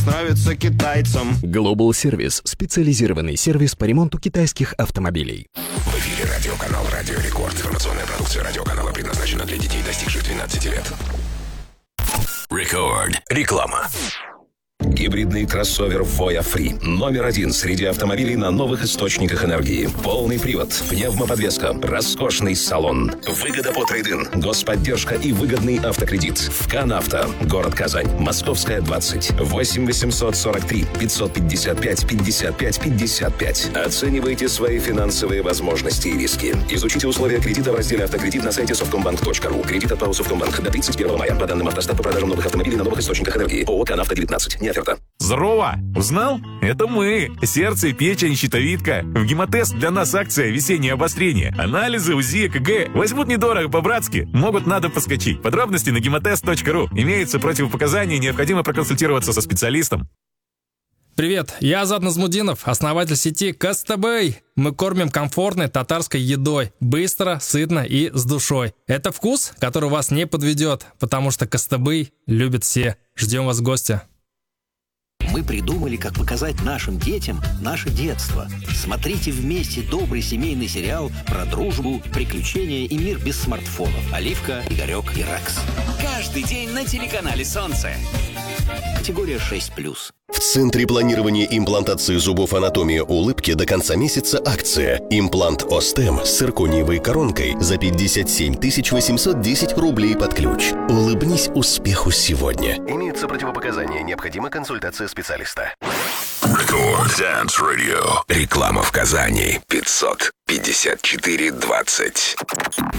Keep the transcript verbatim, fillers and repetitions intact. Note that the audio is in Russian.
нравится китайцам. Global Service – специализированный сервис по ремонту китайских автомобилей. В эфире радиоканал «Радио Рекорд». Информационная продукция радиоканала предназначена для детей, достигших двенадцати лет. Рекорд. Реклама. Гибридный кроссовер Voya Free. Номер один среди автомобилей на новых источниках энергии. Полный привод, пневмоподвеска, роскошный салон. Выгода по трейд-ин, господдержка и выгодный автокредит. В КанАвто. Город Казань. Московская, двадцать. восемь восемьсот сорок три пятьсот пятьдесят пять пятьдесят пять пятьдесят пять. Оценивайте свои финансовые возможности и риски. Изучите условия кредита в разделе «Автокредит» на сайте софткомбанк точка ру. Кредит от ПАО «Софткомбанк» до тридцать первого мая. По данным «Автостат» по продажам новых автомобилей на новых источниках энергии. ООО «КанАвто» девятнадцать. Не оферта. Здорово! Узнал? Это мы. Сердце, печень, щитовидка. В Гемотест для нас акция «Весеннее обострение». Анализы, УЗИ, ЭКГ. Возьмут недорого, по-братски. Могут надо подскочить. Подробности на гемотест точка ру. Имеются противопоказания, необходимо проконсультироваться со специалистом. Привет, я Азат Назмудинов, основатель сети Кастабэй. Мы кормим комфортной татарской едой, быстро, сытно и с душой. Это вкус, который вас не подведет, потому что Кастабэй любят все. Ждем вас в гости. Мы придумали, как показать нашим детям наше детство. Смотрите вместе добрый семейный сериал про дружбу, приключения и мир без смартфонов. Оливка, Игорек и Рекс. Каждый день на телеканале «Солнце». Категория шесть плюс. В Центре планирования имплантации зубов «Анатомия улыбки» до конца месяца акция. Имплант Остем с циркониевой коронкой за пятьдесят семь тысяч восемьсот десять рублей под ключ. Улыбнись успеху сегодня. Имеются противопоказания. Необходима консультация специалиста. Рекорд Dance Radio. Реклама в Казани. пятьсот пятьдесят четыре двадцать.